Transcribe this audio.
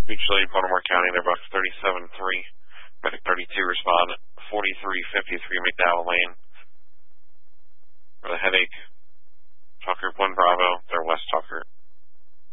Mutually, Baltimore County, they're both 37-3. Medic 32 respond 43-53 McDowell Lane. For the headache, Tucker 1 Bravo, they're West Tucker.